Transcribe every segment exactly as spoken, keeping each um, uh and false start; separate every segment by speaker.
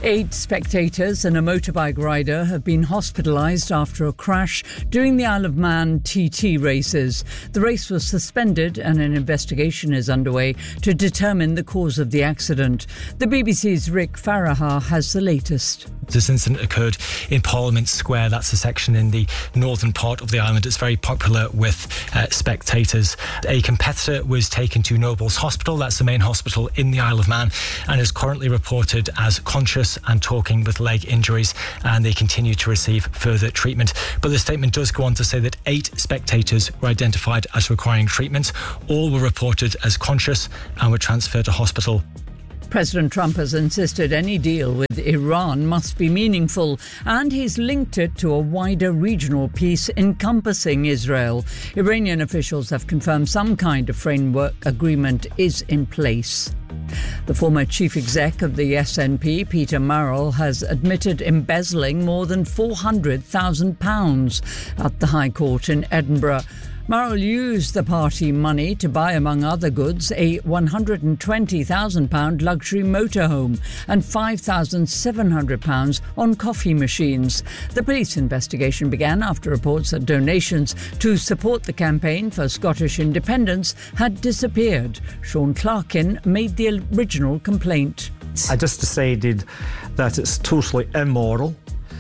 Speaker 1: Eight spectators and a motorbike rider have been hospitalised after a crash during the Isle of Man T T races. The race was suspended and an investigation is underway to determine the cause of the accident. The B B C's Rick Farahar has the latest.
Speaker 2: This incident occurred in Parliament Square. That's a section in the northern part of the island. It's very popular with uh, spectators. A competitor was taken to Nobles Hospital. That's the main hospital in the Isle of Man, and is currently reported as conscious and talking with leg injuries, and they continue to receive further treatment. But the statement does go on to say that eight spectators were identified as requiring treatment. All were reported as conscious and were transferred to hospital.
Speaker 1: President Trump has insisted any deal with Iran must be meaningful, and he's linked it to a wider regional peace encompassing Israel. Iranian officials have confirmed some kind of framework agreement is in place. The former chief exec of the S N P, Peter Murrell, has admitted embezzling more than four hundred thousand pounds at the High Court in Edinburgh. Murrell used the party money to buy, among other goods, a one hundred twenty thousand pounds luxury motorhome and five thousand seven hundred pounds on coffee machines. The police investigation began after reports that donations to support the campaign for Scottish independence had disappeared. Sean Clarkin made the original complaint.
Speaker 3: I just decided that it's totally immoral,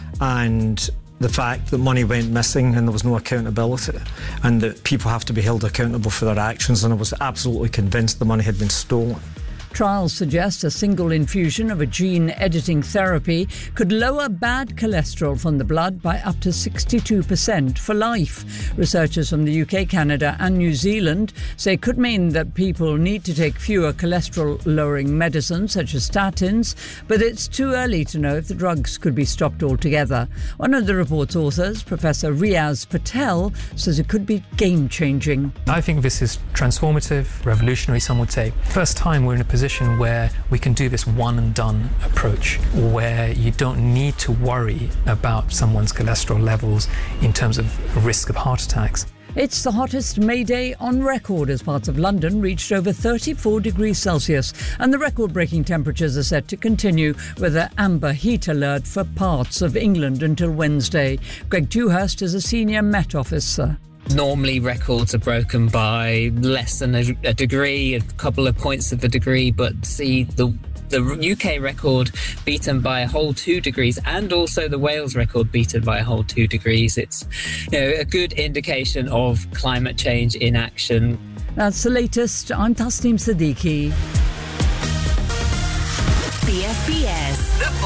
Speaker 3: and the fact that money went missing and there was no accountability, and that people have to be held accountable for their actions, and I was absolutely convinced the money had been stolen.
Speaker 1: Trials suggest a single infusion of a gene-editing therapy could lower bad cholesterol from the blood by up to sixty-two percent for life. Researchers from the U K, Canada and New Zealand say it could mean that people need to take fewer cholesterol-lowering medicines such as statins, but it's too early to know if the drugs could be stopped altogether. One of the report's authors, Professor Riaz Patel, says it could be game-changing.
Speaker 4: I think this is transformative, revolutionary, some would say. First time we're in a position where we can do this one and done approach, where you don't need to worry about someone's cholesterol levels in terms of risk of heart attacks.
Speaker 1: It's the hottest May Day on record as parts of London reached over thirty-four degrees Celsius, and the record-breaking temperatures are set to continue with an amber heat alert for parts of England until Wednesday. Greg Dewhurst is a senior Met officer.
Speaker 5: Normally records are broken by less than a, a degree, a couple of points of a degree, but see the the U K record beaten by a whole two degrees and also the Wales record beaten by a whole two degrees. It's, you know, a good indication of climate change in action.
Speaker 1: That's the latest. I'm Tasneem Siddiqui.
Speaker 6: B F B S.